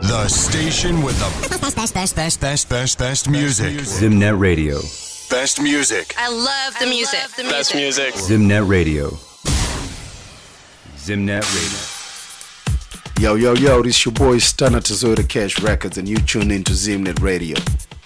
The station with the best music. Zimnet Radio. Best music. I love the music. Best music. Zimnet Radio. Zimnet Radio. Yo, this your boy Stunner Tazota Cash Records, and you tune into Zimnet Radio.